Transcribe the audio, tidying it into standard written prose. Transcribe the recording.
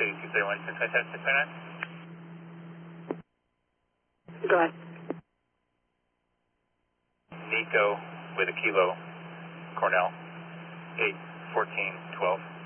231, 627, 629. Go ahead. Nico with a kilo, Cornell, 8, 14, 12.